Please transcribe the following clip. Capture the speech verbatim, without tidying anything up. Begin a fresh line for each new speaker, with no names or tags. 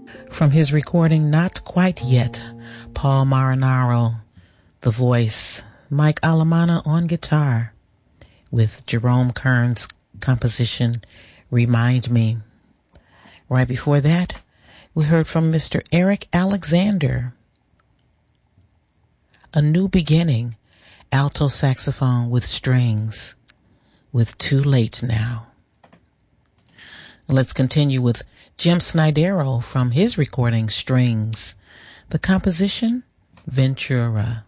From his recording Not Quite Yet, Paul Marinaro, the voice, Mike Alamana on guitar, with Jerome Kern's composition Remind Me. Right before that, we heard from Mister Eric Alexander, A New Beginning, alto saxophone with strings, with Too Late Now. Let's continue with Jim Snydero from his recording Strings, the composition Ventura.